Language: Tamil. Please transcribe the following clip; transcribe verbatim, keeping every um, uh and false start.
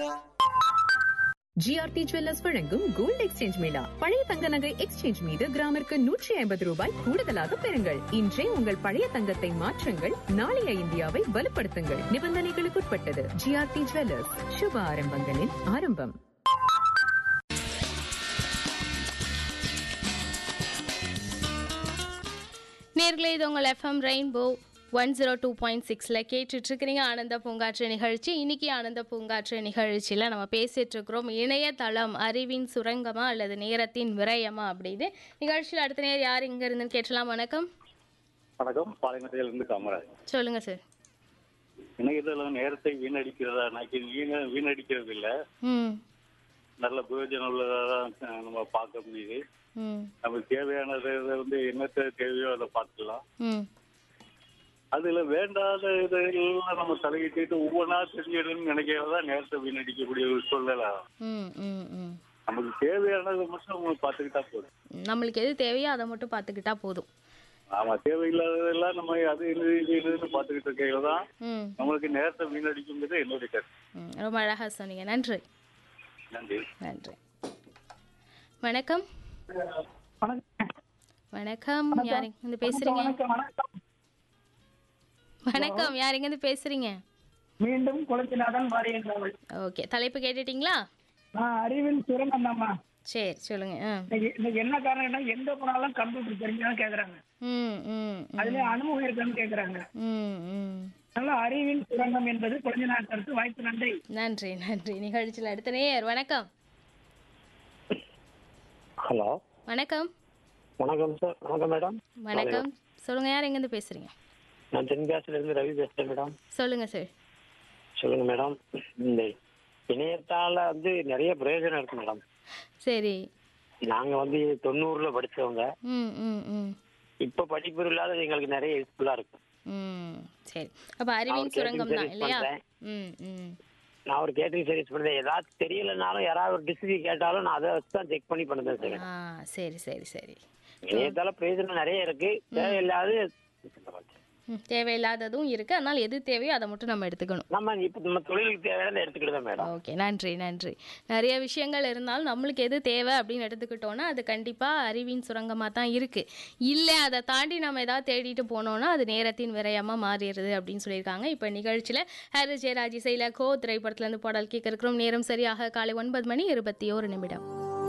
ஜிஆர்டி ஜுவல்லர்ஸ் வழங்கும் கோல்ட் எக்ஸ்சேஞ்ச் மேளா. பழைய தங்க நகை எக்ஸ்சேஞ்ச் மீது கிராமிற்கு நூற்றி ஐம்பது ரூபாய் கூடுதலாக பெறுங்கள். இன்றே உங்கள் பழைய தங்கத்தை மாற்றுங்கள், நாளைய இந்தியாவை வலுப்படுத்துங்கள். நிபந்தனைகளுக்குட்பட்டது. ஜிஆர்டி ஜுவல்லர்ஸ், சுப ஆரம்பங்களின் ஆரம்பம். நேர்களே, இது உங்கள் FM rainbow one zero two point சிக்ஸில் கேட்டுட்ருக்கிறீங்க ஆனந்த பூங்காற்று நிகழ்ச்சி. இன்றைக்கி ஆனந்த பூங்காற்று நிகழ்ச்சியில் நம்ம பேசிகிட்ருக்கிறோம் இணையதளம் அறிவின் சுரங்கமா அல்லது நேரத்தின் விரயமா அப்படின்னு. நிகழ்ச்சியில் அடுத்த நேரம் யார் இங்கே இருந்துன்னு கேட்டலாம். வணக்கம். வணக்கம், பாளையங்கோட்டையிலிருந்து காமராஜ். சொல்லுங்கள் சார். இணையதளம் நேரத்தை வீணடிக்கிறதா? நான் வீண வீணடிக்கிறது இல்லை, ம் நல்ல பிரயோஜனம் உள்ளதாக நம்ம பார்க்க முடியுது. ம் நமக்கு தேவையானது வந்து என்னத்தை தேவையோ அதை பார்த்துக்கலாம். ம் அதுல வேண்டாத இதெல்லாம் நம்ம தலையிட்டு ஒவ்வொன்றா தெரிஞ்சிடணும்னு நினைக்கிறதா நேரத்தை வீணடிக்கக்கூடிய ஒரு சூழ்நிலை. ம் ம் ம் நமக்கு தேவையானதை மட்டும் நம்ம பார்த்துக்கிட்டா போதும். நம்மளுக்கு எது தேவையோ அதை மட்டும் பார்த்துக்கிட்டா போதும். ஆமா, தேவையில்லாததெல்லாம் நம்ம அது இது இது இதுன்னு பார்த்துக்கிட்டு இருக்கையில தான் ம் நம்மளுக்கு நேரத்தை வீணடிக்குங்கிறது என்னுடைய கருத்து. ம் ரொம்ப அழகாக சொன்னீங்க. நன்றி நன்றி. நன்றி. வணக்கம். வணக்கம். வணக்கம், யார் இருந்து பேசுறீங்க? வணக்கம், யார் இருந்து பேசுறீங்க? மீண்டும் குளத்தினாதான் மாறியவர்கள். ஓகே, தலைப்பு கேட்டுட்டீங்களா? நான் அறிவின் சுரங்கம் தான்மா. சரி, சொல்லுங்க. ஆ. இன்னைக்கு இன்னைக்கு என்ன காரணம்னா எந்த போனாலும் கம்ப்யூட்டர் தெரிஞ்சாலும் கேக்குறாங்க, ம் ம் அதுல அனுபவம் இருக்கான்னு கேக்குறாங்க. ம் ம் அதனால அறிவின் சுரங்கம் என்பது கொஞ்ச நாள் கருத்து. வாய்ப்பு நன்றி. நன்றி நன்றி. நிகழ்ச்சியில் அடுத்த நேயர். வணக்கம். ஹலோ, வணக்கம். வணக்கம் சார். வணக்கம் மேடம். வணக்கம், சொல்லுங்க. யார் எங்கேருந்து பேசுறீங்க? நான் தென்காசில இருந்து ரவி பேசுறேன் மேடம். சொல்லுங்க சார். சொல்லுங்க மேடம். இந்த இணையத்தால வந்து நிறைய பிரயோஜனம் இருக்கு மேடம். சரி. நாங்க வந்து தொண்ணூறுல படிச்சவங்க. ம் ம் ம் இப்ப படிப்பு இல்லாத எங்களுக்கு நிறைய யூஸ்ஃபுல்லா இருக்கு. ம் சரி. அப்ப அறிவின் சுரங்கம் தான் இல்லையா? ம் ம் நான் ஒரு கேட்டரிங் சர்வீஸ் பண்ணுறேன். ஏதாவது தெரியலனாலும் யாராவது ஒரு டிஸ்ட்ரி கேட்டாலும் நான் அதை வச்சு தான் செக் பண்ணி பண்ணுறேன் சார். ஆ சரி சரி சரி. இணையத்தால பிரயோஜனம் நிறைய இருக்கு, தேவையில்லாது ம் தேவையில்லாததும் இருக்குது. அதனால் எது தேவையோ அதை மட்டும் நம்ம எடுத்துக்கணும். நம்ம இப்போ நம்ம தொழிலுக்கு தேவையான எடுத்துக்கிட்டு மேடம். ஓகே, நன்றி நன்றி. நிறைய விஷயங்கள் இருந்தாலும் நம்மளுக்கு எது தேவை அப்படின்னு எடுத்துக்கிட்டோன்னா அது கண்டிப்பாக அறிவின் சுரங்கமாக தான் இருக்குது. இல்லை அதை தாண்டி நம்ம ஏதாவது தேடிட்டு போனோன்னா அது நேரத்தின் விரயமாக மாறிடுது அப்படின்னு சொல்லியிருக்காங்க. இப்போ நிகழ்ச்சியில் ஹாரி ஜெயராஜ் இசையில் கோ திரைப்படத்துலேருந்து பாடல் கேட்க இருக்கிறோம். நேரம் சரியாக காலை ஒன்பது மணி இருபத்தி ஓரு நிமிடம்.